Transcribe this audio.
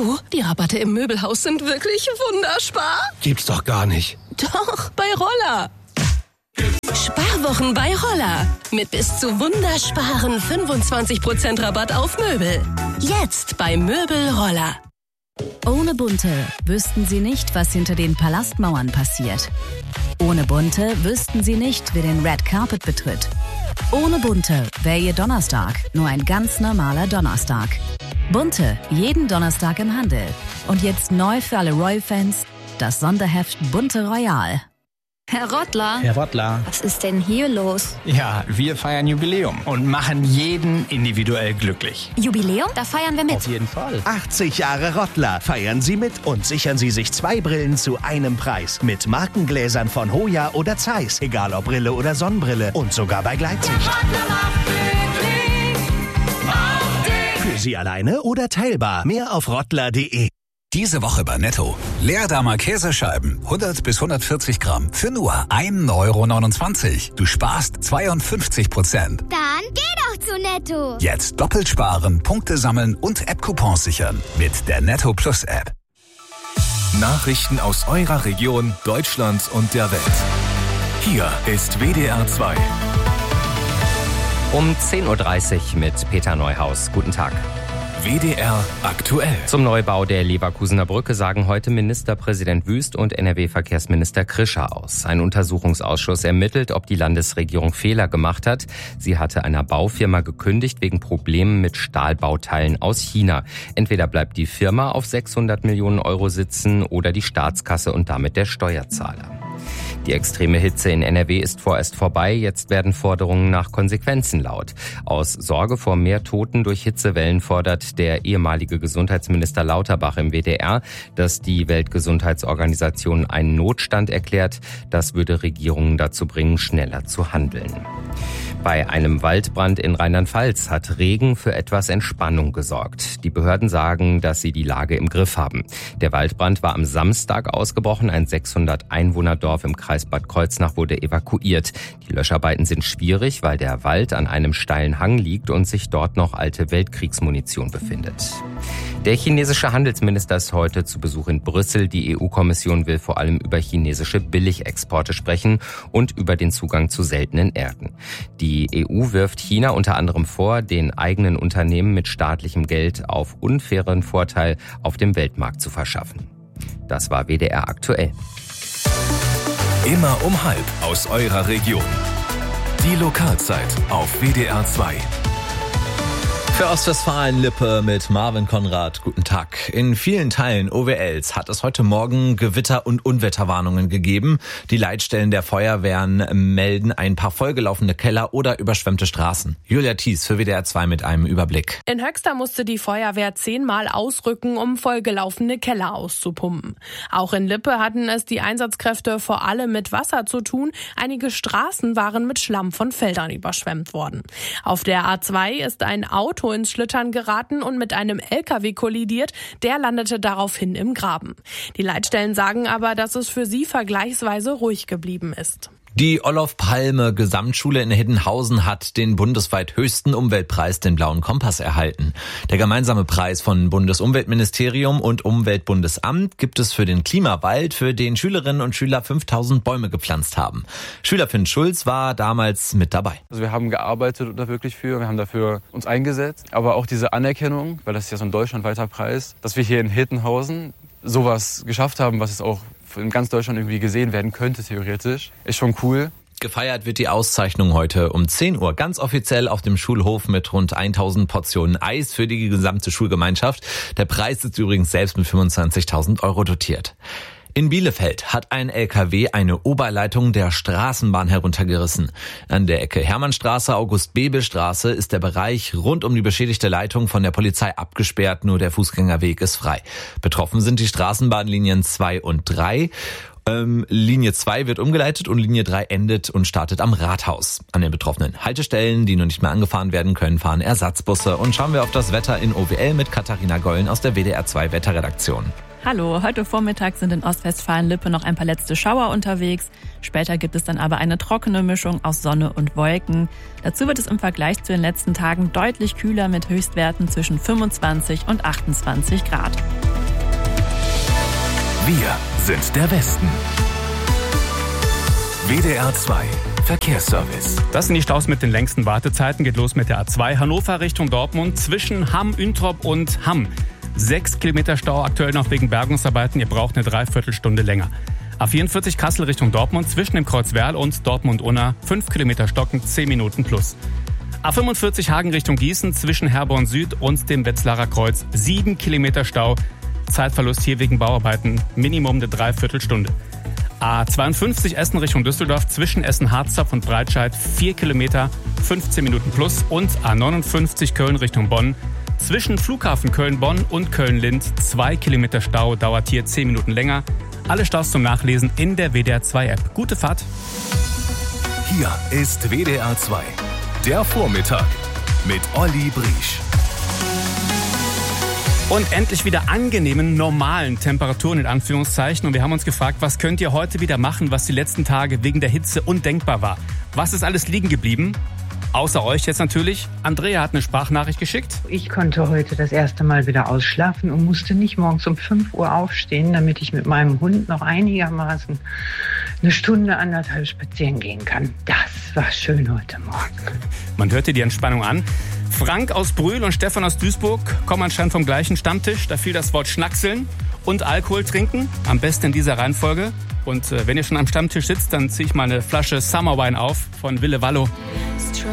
Du, die Rabatte im Möbelhaus sind wirklich wunderspar. Gibt's doch gar nicht. Doch, bei Roller. Sparwochen bei Roller. Mit bis zu wundersparen 25% Rabatt auf Möbel. Jetzt bei Möbel Roller. Ohne Bunte wüssten Sie nicht, was hinter den Palastmauern passiert. Ohne Bunte wüssten Sie nicht, wer den Red Carpet betritt. Ohne Bunte wäre Ihr Donnerstag nur ein ganz normaler Donnerstag. Bunte, jeden Donnerstag im Handel. Und jetzt neu für alle Royal-Fans, das Sonderheft Bunte Royal. Herr Rottler. Herr Rottler. Was ist denn hier los? Ja, wir feiern Jubiläum und machen jeden individuell glücklich. Jubiläum? Da feiern wir mit. Auf jeden Fall. 80 Jahre Rottler. Feiern Sie mit und sichern Sie sich 2 Brillen zu einem Preis. Mit Markengläsern von Hoya oder Zeiss. Egal ob Brille oder Sonnenbrille. Und sogar bei Gleitsicht. Der Rottler macht glücklich. Auf dich. Für Sie alleine oder teilbar. Mehr auf rottler.de. Diese Woche bei Netto. Leerdammer Käsescheiben, 100 bis 140 Gramm, für nur 1,29 €. Du sparst 52%. Dann geh doch zu Netto. Jetzt doppelt sparen, Punkte sammeln und App-Coupons sichern mit der Netto Plus App. Nachrichten aus eurer Region, Deutschland und der Welt. Hier ist WDR 2. Um 10.30 Uhr mit Peter Neuhaus. Guten Tag. WDR aktuell. Zum Neubau der Leverkusener Brücke sagen heute Ministerpräsident Wüst und NRW-Verkehrsminister Krischer aus. Ein Untersuchungsausschuss ermittelt, ob die Landesregierung Fehler gemacht hat. Sie hatte einer Baufirma gekündigt wegen Problemen mit Stahlbauteilen aus China. Entweder bleibt die Firma auf 600 Millionen € sitzen oder die Staatskasse und damit der Steuerzahler. Die extreme Hitze in NRW ist vorerst vorbei. Jetzt werden Forderungen nach Konsequenzen laut. Aus Sorge vor mehr Toten durch Hitzewellen fordert der ehemalige Gesundheitsminister Lauterbach im WDR, dass die Weltgesundheitsorganisation einen Notstand erklärt. Das würde Regierungen dazu bringen, schneller zu handeln. Bei einem Waldbrand in Rheinland-Pfalz hat Regen für etwas Entspannung gesorgt. Die Behörden sagen, dass sie die Lage im Griff haben. Der Waldbrand war am Samstag ausgebrochen. Ein 600-Einwohner-Dorf im Kreis Bad Kreuznach wurde evakuiert. Die Löscharbeiten sind schwierig, weil der Wald an einem steilen Hang liegt und sich dort noch alte Weltkriegsmunition befindet. Der chinesische Handelsminister ist heute zu Besuch in Brüssel. Die EU-Kommission will vor allem über chinesische Billigexporte sprechen und über den Zugang zu seltenen Erden. Die EU wirft China unter anderem vor, den eigenen Unternehmen mit staatlichem Geld auf unfairen Vorteil auf dem Weltmarkt zu verschaffen. Das war WDR aktuell. Immer um 12:30 aus eurer Region. Die Lokalzeit auf WDR 2. Für Ostwestfalen-Lippe mit Marvin Konrad. Guten Tag. In vielen Teilen OWLs hat es heute Morgen Gewitter- und Unwetterwarnungen gegeben. Die Leitstellen der Feuerwehren melden ein paar vollgelaufene Keller oder überschwemmte Straßen. Julia Thies für WDR 2 mit einem Überblick. In Höxter musste die Feuerwehr 10-mal ausrücken, um vollgelaufene Keller auszupumpen. Auch in Lippe hatten es die Einsatzkräfte vor allem mit Wasser zu tun. Einige Straßen waren mit Schlamm von Feldern überschwemmt worden. Auf der A2 ist ein Auto ins Schlittern geraten und mit einem LKW kollidiert. Der landete daraufhin im Graben. Die Leitstellen sagen aber, dass es für sie vergleichsweise ruhig geblieben ist. Die Olof-Palme-Gesamtschule in Hiddenhausen hat den bundesweit höchsten Umweltpreis, den Blauen Kompass, erhalten. Der gemeinsame Preis von Bundesumweltministerium und Umweltbundesamt gibt es für den Klimawald, für den Schülerinnen und Schüler 5000 Bäume gepflanzt haben. Schüler Finn Schulz war damals mit dabei. Also wir haben gearbeitet da wirklich für, wir haben dafür uns eingesetzt. Aber auch diese Anerkennung, weil das ist ja so ein deutschlandweiter Preis, dass wir hier in Hiddenhausen sowas geschafft haben, was es auch in ganz Deutschland irgendwie gesehen werden könnte, theoretisch. Ist schon cool. Gefeiert wird die Auszeichnung heute um 10 Uhr ganz offiziell auf dem Schulhof mit rund 1000 Portionen Eis für die gesamte Schulgemeinschaft. Der Preis ist übrigens selbst mit 25.000 € dotiert. In Bielefeld hat ein LKW eine Oberleitung der Straßenbahn heruntergerissen. An der Ecke Hermannstraße, August-Bebel-Straße ist der Bereich rund um die beschädigte Leitung von der Polizei abgesperrt, nur der Fußgängerweg ist frei. Betroffen sind die Straßenbahnlinien 2 und 3. Linie 2 wird umgeleitet und Linie 3 endet und startet am Rathaus. An den betroffenen Haltestellen, die nun nicht mehr angefahren werden können, fahren Ersatzbusse. Und schauen wir auf das Wetter in OWL mit Katharina Gollen aus der WDR 2 Wetterredaktion. Hallo, heute Vormittag sind in Ostwestfalen-Lippe noch ein paar letzte Schauer unterwegs. Später gibt es dann aber eine trockene Mischung aus Sonne und Wolken. Dazu wird es im Vergleich zu den letzten Tagen deutlich kühler mit Höchstwerten zwischen 25 und 28 Grad. Wir sind der Westen. WDR 2 Verkehrsservice. Das sind die Staus mit den längsten Wartezeiten. Geht los mit der A2 Hannover Richtung Dortmund zwischen Hamm, Üntrop und Hamm. 6 Kilometer Stau aktuell noch wegen Bergungsarbeiten. Ihr braucht eine Dreiviertelstunde länger. A44 Kassel Richtung Dortmund zwischen dem Kreuz Werl und Dortmund-Unna. 5 Kilometer stocken, 10 Minuten plus. A45 Hagen Richtung Gießen zwischen Herborn Süd und dem Wetzlarer Kreuz. 7 Kilometer Stau. Zeitverlust hier wegen Bauarbeiten. Minimum eine Dreiviertelstunde. A52 Essen Richtung Düsseldorf zwischen Essen-Harzopf und Breitscheid 4 Kilometer, 15 Minuten plus. Und A59 Köln Richtung Bonn zwischen Flughafen Köln-Bonn und Köln-Lind 2 Kilometer Stau, dauert hier 10 Minuten länger. Alle Staus zum Nachlesen in der WDR 2 App. Gute Fahrt. Hier ist WDR 2, der Vormittag mit Olli Briesch. Und endlich wieder angenehmen, normalen Temperaturen in Anführungszeichen. Und wir haben uns gefragt, was könnt ihr heute wieder machen, was die letzten Tage wegen der Hitze undenkbar war? Was ist alles liegen geblieben? Außer euch jetzt natürlich. Andrea hat eine Sprachnachricht geschickt. Ich konnte heute das erste Mal wieder ausschlafen und musste nicht morgens um 5 Uhr aufstehen, damit ich mit meinem Hund noch einigermaßen eine Stunde, 1,5 spazieren gehen kann. Das war schön heute Morgen. Man hörte die Entspannung an. Frank aus Brühl und Stefan aus Duisburg kommen anscheinend vom gleichen Stammtisch. Da fiel das Wort Schnackseln und Alkohol trinken. Am besten in dieser Reihenfolge. Und wenn ihr schon am Stammtisch sitzt, dann ziehe ich mal eine Flasche Summer Wine auf von Wille Wallo.